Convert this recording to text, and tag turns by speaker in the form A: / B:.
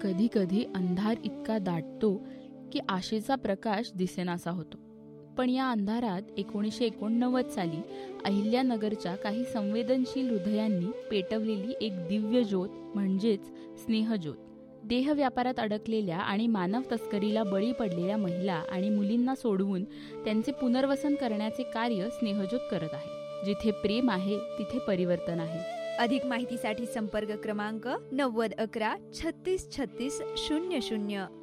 A: कधी कधी अंधार इतका दाटतो की आशेचा प्रकाश दिसेनासा होतो. पण या अंधारात 1989 साली अहिल्यानगरच्या काही संवेदनशील हृदयांनी पेटवलेली एक दिव्य ज्योत म्हणजेच स्नेहज्योत. देहव्यापारात अडकलेल्या आणि मानव तस्करीला बळी पडलेल्या महिला आणि मुलींना सोडवून त्यांचे पुनर्वसन करण्याचे कार्य स्नेहज्योत करत आहे. जिथे प्रेम आहे तिथे परिवर्तन आहे.
B: अधिक माहितीसाठी संपर्क क्रमांक 90 11 36 36 00.